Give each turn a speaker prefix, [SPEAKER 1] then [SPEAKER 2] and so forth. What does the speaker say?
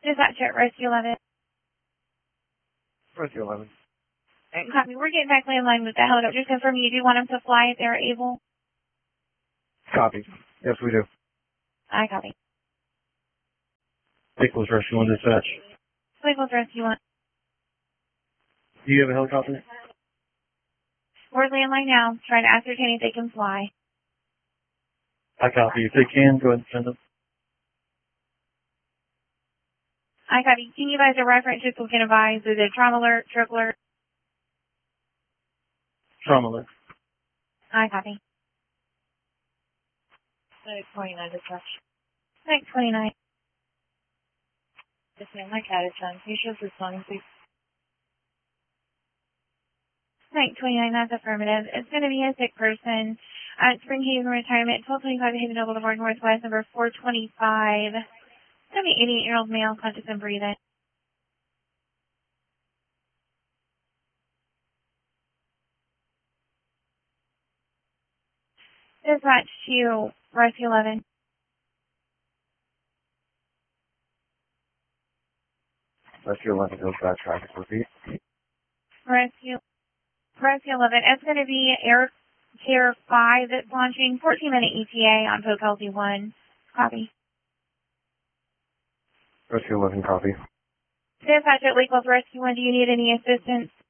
[SPEAKER 1] Dispatch at Rescue 11.
[SPEAKER 2] Rescue 11.
[SPEAKER 1] Copy. We're getting back in line with the helicopter. Just confirming you do want them to fly if they're able.
[SPEAKER 2] Copy. Yes, we do.
[SPEAKER 1] I copy.
[SPEAKER 2] Nicholas Rescue 1 dispatch.
[SPEAKER 1] Nicholas Rescue 1.
[SPEAKER 2] Do you have a helicopter?
[SPEAKER 1] We're landline now. Trying to ascertain if they can fly.
[SPEAKER 2] I copy. If they can, go ahead and send them.
[SPEAKER 1] I copy. Can you guys a reference just so we can advise? Is it trauma alert, trip alert?
[SPEAKER 2] Trauma alert.
[SPEAKER 1] I copy.
[SPEAKER 3] 29 dispatch.
[SPEAKER 1] 29.
[SPEAKER 3] Yes, ma'am. My cat is on. Can you show us responding, please?
[SPEAKER 1] 29, that's affirmative. It's going to be a sick person at Spring Haven Retirement, 1225 Haven Boulevard, Northwest, number 425. It's going to be 88-year-old male, conscious and breathing. Dispatch to Rescue 11.
[SPEAKER 2] Rescue 11 goes back traffic. Repeat.
[SPEAKER 1] Rescue 11. It's going to be Air Care 5 that's launching 14-minute ETA on Pokelty 1. Copy.
[SPEAKER 2] Rescue 11 copy.
[SPEAKER 1] Dispatch at Lake Rescue 1. Do you need any assistance?